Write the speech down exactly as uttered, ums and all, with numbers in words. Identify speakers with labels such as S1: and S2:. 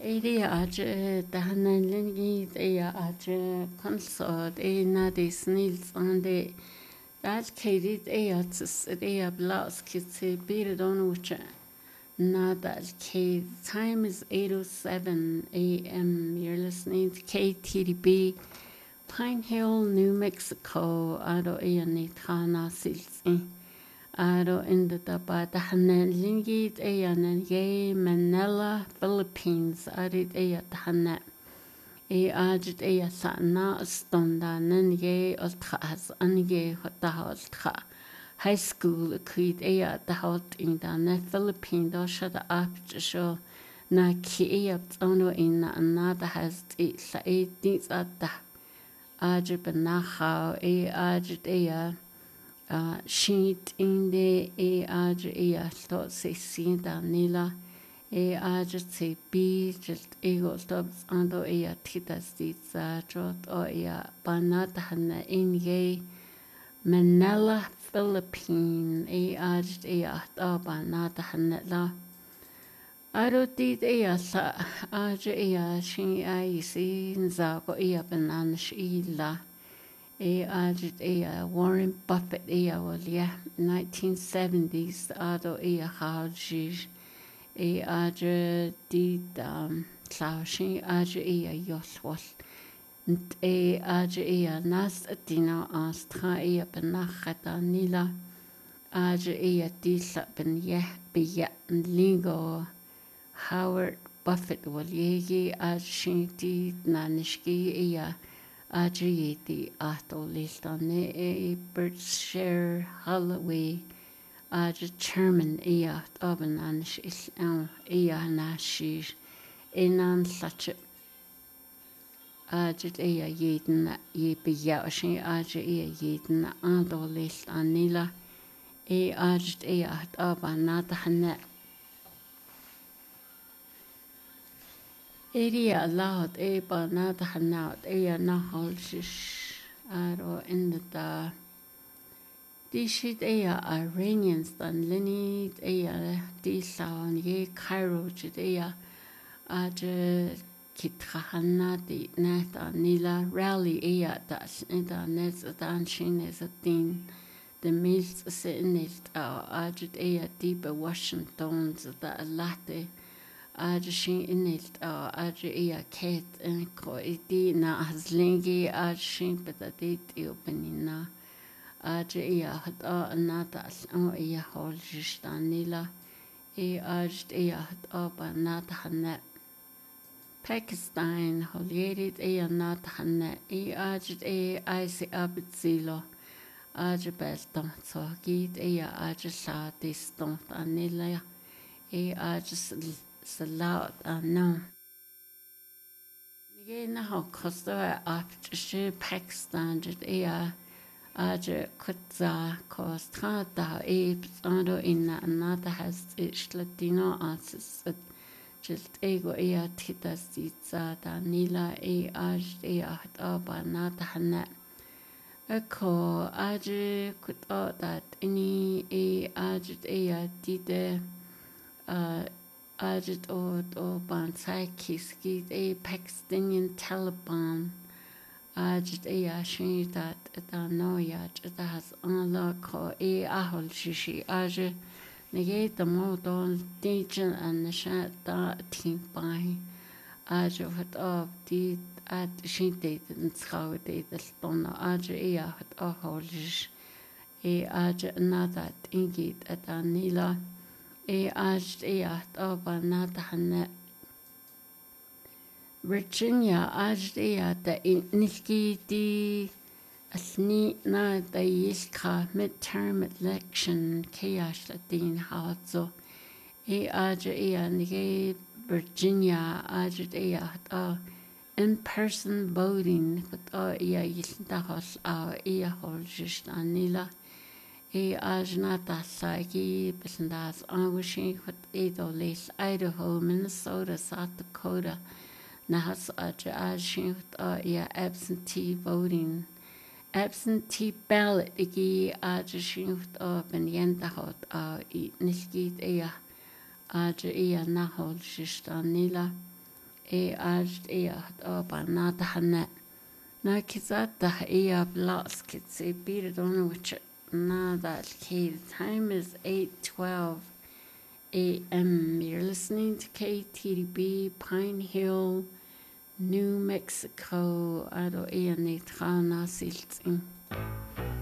S1: Eri aje dahanan git eya aje konsort e na de snils ande dat kedit eya tsis eya blaus kitse bir don uche na that K time is eight oh seven a m You're listening to K T D B Pine Hill, New Mexico. Aro eya ni thana sils Aro in the Tabata Hanan Lingit Eyanan Ye Manila, Philippines. Arit Eyat Hanet. E Ajit Eyasana Stonda Nan Ye Altras An Ye Hotahotha. High School Creed Eyat the Hot in the Net Philippines. Dosha the Up Show Na Ki Eyat Ono in another has it sa eight things at the Ajit Benaha E Ajit Eya. Uh, sheet in the e age e thought say see da nila e age say be just ego stops ando e titas dit za trot o e banat hanna in ye Manila, Philippine e age e ta banat hanna la aro dit e sa age e shi ai si za ko e banan shi la E ajit e Warren Buffett e awlia nineteen seventies ado e hajij e ajit di um claushi ajit e yoswal e ajit e nas dina astra e benachata nila ajit e disa ben ye be ya lingo Howard Buffett wal ye ajit di nanishki e Adriati Atolistane e Berkshire Holloway Adj Chairman Eat Oven Anish is Ea Nashish Enan such Adj Ea Yeden Ye be Yashi Adj Ea Yeden Adolist Anila E Adj Eat Oven Natahanet Area allowed a banana hangout a nahalshish aro in the da. Dishit a Iranians than Lenny a disawn ye Cairo judea aja kitrahana di neta nila rally a das in the nets dancing as a thing. The mills sitting it ajit a deeper Washington's the latte. Ajshin inilt a ajri ia ket en ko iti na haslingi ajshin petatit iopenina ajri ia hat a natas o ia holjistanila e ajt ia hat a banat hanet Pakistan holierit ia nat hanet e ajt e aisi abitzilo ajri belton so git ia ajri sa distant anila e ajri Salat no. Nigena ho kosto apt she Pakistan jet ea aje kutza kostrata e ando in another has it latino arts just ego ea titas ditza da nila e aj ea hat aba nata hanet Eko aje kut that any e aj ea dide uh Ajit o o bansai kiski a Pakistani Taliban Ajit a yashin that da no yat that has unlock ko e ahol shishi aj negate the modon teacher and the shat da tin by aj hat of the at shin date and schau date the stone aj e hat ahol shish e aj another ingit at anila E ajt e at oba natahanet Virginia ajt e at the nilki di asni na the yiska midterm election chaos latin hazo e ajt e nige Virginia ajt e at a in-person voting but a ia yisnta hos a ia hol just anila E ajnata sagi bisandas anguishing with Edolis, Idaho, Minnesota, South Dakota, Nahas aja ajin with a absentee voting. Absentee ballot igi ajin with a benyenta hot a nilgit ea aja ea nahol shistanila e ard e at oba na da hana na kizata e a blas kitse bir don which na that K the time is eight twelve a m You're listening to K T D B Pine Hill, New Mexico. Ado e ani trana silting.